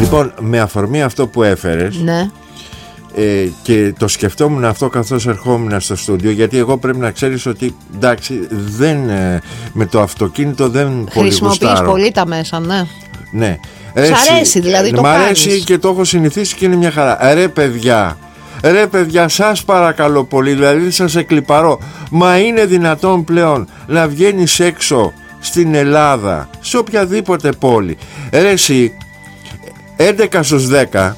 Λοιπόν, με αφορμή αυτό που έφερες, Ναι. Και το σκεφτόμουν αυτό καθώς ερχόμουν στο στούντιο, γιατί εγώ πρέπει να ξέρεις ότι εντάξει, με το αυτοκίνητο δεν πολύ γουστάρω. Χρησιμοποιείς πολύ τα μέσα, ναι. Ναι. Σ' αρέσει δηλαδή το μ' κάνεις. αρέσει και το έχω συνηθίσει και είναι μια χαρά. Ρε παιδιά, σας παρακαλώ πολύ, δηλαδή σας εκλιπαρώ. Μα είναι δυνατόν πλέον να βγαίνεις έξω στην Ελλάδα, σε οποιαδήποτε πόλη, ρε εσύ, 11 στους 10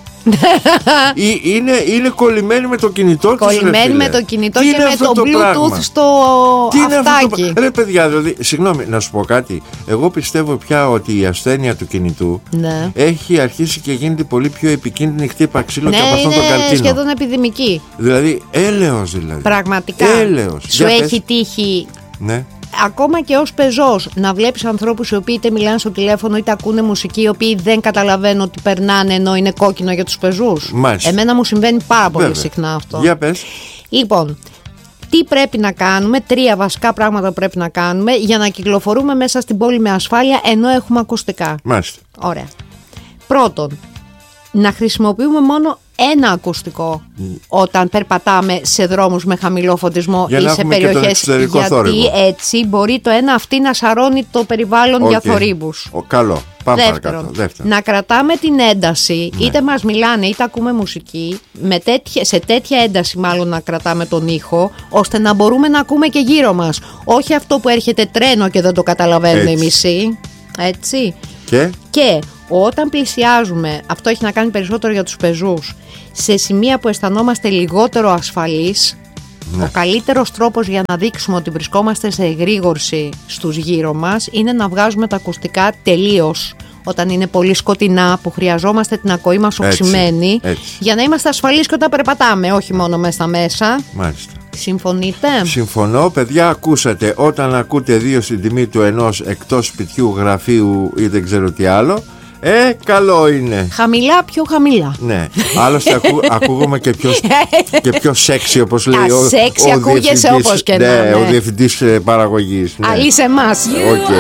είναι κολλημένοι με το κινητό τους. Κολλημένοι με το κινητό και με το Bluetooth στο αυτάκι. Ρε παιδιά, δηλαδή, συγγνώμη, να σου πω κάτι. Εγώ πιστεύω πια ότι η ασθένεια του κινητού, ναι, έχει αρχίσει και γίνεται πολύ πιο επικίνδυνη, χτύπα ξύλο, ναι, και από αυτόν τον καρκίνο. Είναι σχεδόν επιδημική. Δηλαδή, έλεος δηλαδή. Πραγματικά. Έλεος. Σου έχει τύχει, ναι, ακόμα και ως πεζός, να βλέπεις ανθρώπους οι οποίοι είτε μιλάνε στο τηλέφωνο είτε ακούνε μουσική, οι οποίοι δεν καταλαβαίνουν ότι περνάνε ενώ είναι κόκκινο για τους πεζούς? Μάλιστα. Εμένα μου συμβαίνει πάρα πολύ συχνά αυτό. Για πες. Λοιπόν, τι πρέπει να κάνουμε, 3 βασικά πράγματα που πρέπει να κάνουμε για να κυκλοφορούμε μέσα στην πόλη με ασφάλεια ενώ έχουμε ακουστικά. Μάλιστα. Ωραία. Πρώτον, να χρησιμοποιούμε μόνο ένα ακουστικό όταν περπατάμε σε δρόμους με χαμηλό φωτισμό ή σε περιοχές, γιατί θόρυβο. Έτσι μπορεί το ένα αυτή να σαρώνει το περιβάλλον για θορύβους. Καλό. Πάμε Δεύτερον, να κρατάμε την ένταση, ναι, είτε μας μιλάνε είτε ακούμε μουσική, σε τέτοια ένταση μάλλον να κρατάμε τον ήχο, ώστε να μπορούμε να ακούμε και γύρω μας. Όχι αυτό που έρχεται τρένο και δεν το καταλαβαίνουν οι μισοί. Έτσι. Και όταν πλησιάζουμε, αυτό έχει να κάνει περισσότερο για τους πεζούς, σε σημεία που αισθανόμαστε λιγότερο ασφαλείς, ναι, ο καλύτερος τρόπος για να δείξουμε ότι βρισκόμαστε σε εγρήγορση στους γύρω μας είναι να βγάζουμε τα ακουστικά τελείως όταν είναι πολύ σκοτεινά, που χρειαζόμαστε την ακοή μας οξυμένη, για να είμαστε ασφαλείς και όταν περπατάμε, όχι μόνο μέσα στα μέσα. Μάλιστα. Συμφωνείτε? Συμφωνώ, παιδιά, ακούσατε. Όταν ακούτε 2 στην τιμή του ενός, εκτός σπιτιού, γραφείου ή δεν ξέρω τι άλλο, καλό είναι. Χαμηλά, πιο χαμηλά. Ναι, άλλωστε ακούγομαι και πιο σεξι, όπως λέει σεξι ακούγεσαι όπως και να. Ναι, ο διευθυντής παραγωγής. Αλείς εμάς.